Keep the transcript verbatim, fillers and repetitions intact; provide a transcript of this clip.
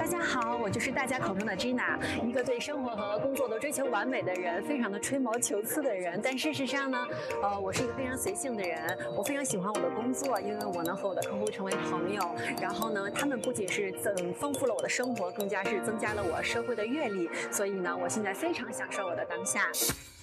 大家好，我就是大家口中的 Gina， 一个对生活和工作都追求完美的人，非常的吹毛求疵的人。但事实上呢，呃，我是一个非常随性的人，我非常喜欢我的工作，因为我能和我的客户成为朋友。然后呢，他们不仅是增丰富了我的生活，更加是增加了我社会的阅历。所以呢，我现在非常享受我的当下。